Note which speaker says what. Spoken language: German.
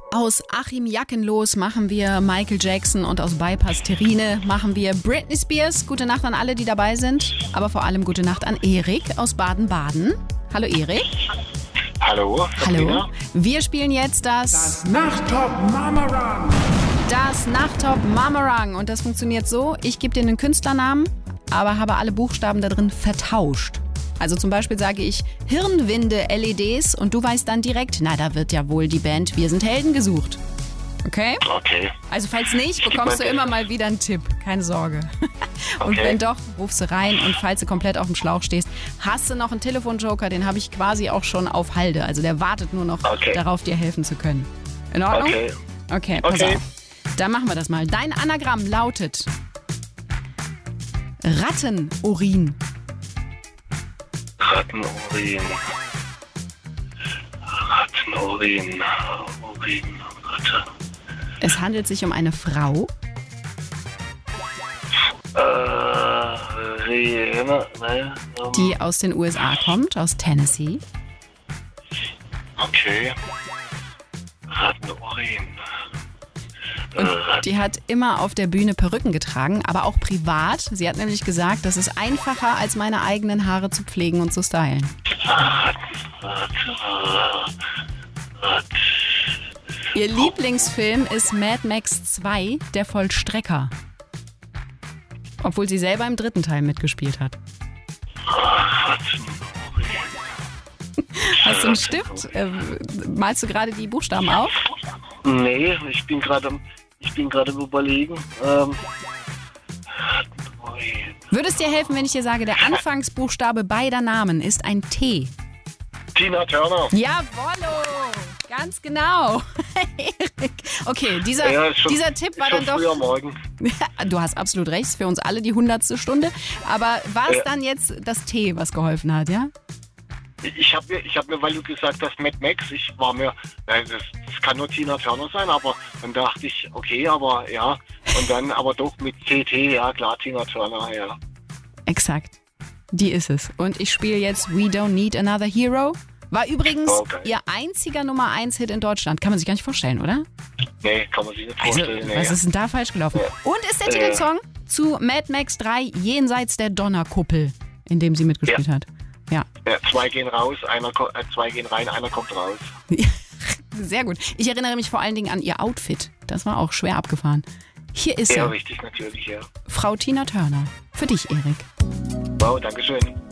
Speaker 1: Aus Achim Jackenlos machen wir Michael Jackson und aus Bypass Terrine machen wir Britney Spears. Gute Nacht an alle, die dabei sind. Aber vor allem gute Nacht an Erik aus Baden-Baden. Hallo Erik.
Speaker 2: Hallo.
Speaker 1: Hallo. Wir spielen jetzt das
Speaker 3: Nachttop Mamarang.
Speaker 1: Das Nachttop Mamarang. Und das funktioniert so, ich gebe dir einen Künstlernamen, aber habe alle Buchstaben da drin vertauscht. Also zum Beispiel sage ich Hirnwinde LEDs und du weißt dann direkt, na, da wird ja wohl die Band Wir sind Helden gesucht. Okay?
Speaker 2: Okay.
Speaker 1: Also falls nicht, bekommst du immer mal wieder einen Tipp. Keine Sorge. Und wenn doch, rufst du rein und falls du komplett auf dem Schlauch stehst, hast du noch einen Telefonjoker, den habe ich quasi auch schon auf Halde. Also der wartet nur noch darauf, dir helfen zu können. In Ordnung? Okay, pass auf. Dann machen wir das mal. Dein Anagramm lautet Rattenurin.
Speaker 2: Rattenurin. Ratte.
Speaker 1: Es handelt sich um eine Frau. Die aus den USA kommt, aus Tennessee.
Speaker 2: Okay. Rattenurin.
Speaker 1: Und die hat immer auf der Bühne Perücken getragen, aber auch privat. Sie hat nämlich gesagt, das ist einfacher, als meine eigenen Haare zu pflegen und zu stylen. Ihr Lieblingsfilm ist Mad Max 2, der Vollstrecker. Obwohl sie selber im 3. Teil mitgespielt hat. Hast du einen Stift? Malst du gerade die Buchstaben auf?
Speaker 2: Nee, ich bin gerade am Überlegen.
Speaker 1: Würde es dir helfen, wenn ich dir sage, der Anfangsbuchstabe beider Namen ist ein T?
Speaker 2: Tina Turner.
Speaker 1: Jawollo! Ganz genau. Erik. Okay, dieser Tipp war dann doch...
Speaker 2: Früher Morgen.
Speaker 1: Du hast absolut recht, für uns alle die 100. Stunde. Aber war es dann jetzt das T, was geholfen hat, ja?
Speaker 2: Ich hab mir, weil du gesagt hast, Mad Max, das kann nur Tina Turner sein, aber dann dachte ich, okay, aber ja, und dann aber doch mit CT, ja klar, Tina Turner, ja.
Speaker 1: Exakt, die ist es. Und ich spiele jetzt We Don't Need Another Hero. War übrigens ihr einziger Nummer 1 Hit in Deutschland. Kann man sich gar nicht vorstellen, oder?
Speaker 2: Nee, kann man sich nicht vorstellen.
Speaker 1: Also, was ist denn da falsch gelaufen? Ja. Und ist der Titelsong zu Mad Max 3 Jenseits der Donnerkuppel, in dem sie mitgespielt hat. Ja.
Speaker 2: 2 gehen raus, 2 gehen rein, einer kommt raus.
Speaker 1: Sehr gut. Ich erinnere mich vor allen Dingen an ihr Outfit. Das war auch schwer abgefahren. Hier ist sie.
Speaker 2: Ja, richtig, natürlich, ja.
Speaker 1: Frau Tina Turner. Für dich, Erik.
Speaker 2: Wow, danke schön.